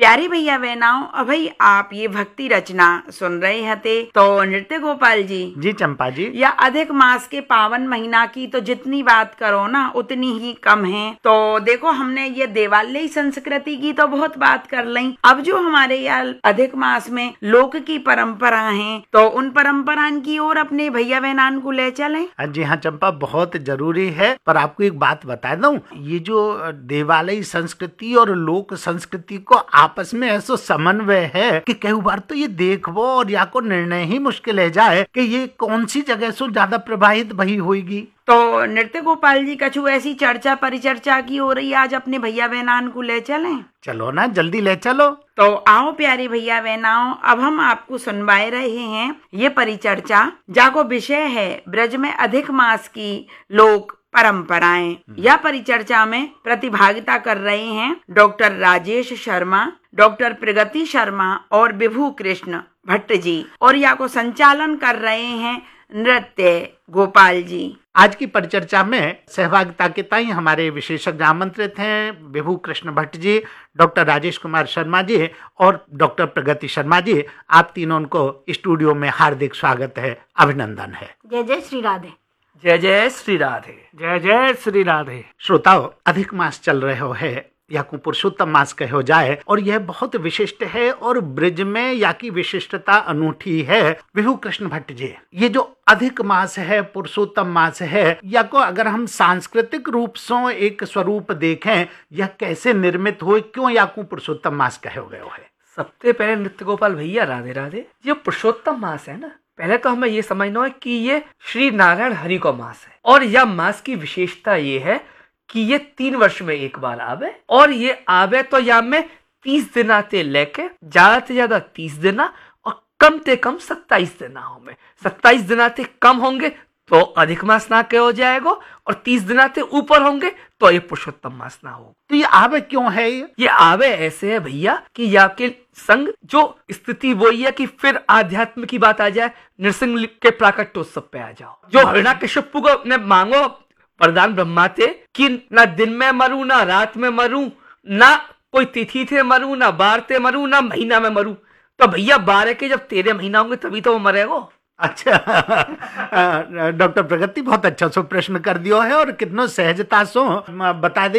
प्यारे भैया बहनाओ, अभई आप ये भक्ति रचना सुन रहे थे तो नृत्य गोपाल जी चंपा जी, या अधिक मास के पावन महीना की तो जितनी बात करो ना उतनी ही कम है। तो देखो, हमने ये देवालयी संस्कृति की तो बहुत बात कर ली। अब जो हमारे यहाँ अधिक मास में लोक की परंपरा है तो उन परंपरा की ओर अपने भैया बहनान को ले चलें। जी हाँ चंपा, बहुत जरूरी है। पर आपको एक बात बता दूं, ये जो देवालयी संस्कृति और लोक संस्कृति को आपस में ऐसा समन्वय है कि कई बार तो ये देखो और या को निर्णय ही मुश्किल है जाए कि ये कौन सी जगह से ज्यादा प्रभावित भई होगी। तो नृत्य गोपाल जी कछु ऐसी चर्चा परिचर्चा की हो रही, आज अपने भैया बहनान को ले चलें। चलो ना, जल्दी ले चलो। तो आओ प्यारे भैया बहनाओं, अब हम आपको सुनवाए रहे हैं ये परिचर्चा, जाको विषय है ब्रज में अधिक मास की लोक परंपराएं। यह परिचर्चा में प्रतिभागिता कर रहे हैं डॉक्टर राजेश शर्मा, डॉक्टर प्रगति शर्मा और विभू कृष्ण भट्ट जी, और या को संचालन कर रहे हैं नृत्य गोपाल जी। आज की परिचर्चा में सहभागिता के ताई हमारे विशेषज्ञ आमंत्रित हैं विभू कृष्ण भट्ट जी, डॉक्टर राजेश कुमार शर्मा जी और डॉक्टर प्रगति शर्मा जी। आप तीनों को स्टूडियो में हार्दिक स्वागत है, अभिनंदन है। जय जय श्री राधे। जय जय श्री राधे। जय जय श्री राधे। श्रोताओं, अधिक मास चल रहे है या को पुरुषोत्तम मास कहो जाए, और यह बहुत विशिष्ट है और ब्रज में या की विशिष्टता अनूठी है। विभू कृष्ण भट्ट जी, ये जो अधिक मास है, पुरुषोत्तम मास है, या को अगर हम सांस्कृतिक रूप से एक स्वरूप देखें, यह कैसे निर्मित हुए, क्यों या को पुरुषोत्तम मास कहो गयो है? सबसे पहले नृत्य गोपाल भैया राधे राधे। ये पुरुषोत्तम मास है ना, पहले तो हमें ये समझना है कि ये श्री नारायण हरि का मास है, और यह मास की विशेषता ये है कि ये 3 वर्ष में एक बार आवे, और ये आवे तो या में 30 दिना ते लेके ज्यादा से ज्यादा 30 दिना और कम ते कम 27 दिना होंगे। 27 दिना ते कम होंगे तो अधिक मास ना कहो जाएगा, और 30 दिना ते ऊपर होंगे तो ये पुरुषोत्तम मास ना हो। तो ये आवे क्यों है? ये आवे ऐसे है भैया कि या के संग जो स्थिति वो ही है कि फिर आध्यात्म की बात आ जाए, नृसिंह के प्राकट्योत्सव पे आ जाओ। जो हिरण्यकश्यप को ने मांगो वरदान ब्रह्मा थे कि ना दिन में मरूं, ना रात में मरूं, ना कोई तिथि थे मरूं, ना बार ते मरूं, ना महीना में मरूं। तो भैया 12 के जब 13 महीना होंगे तभी तो वो मरेगा। अच्छा डॉक्टर प्रगति बहुत अच्छा सो प्रश्न कर दियो है और कितनो सहजता सो बता दे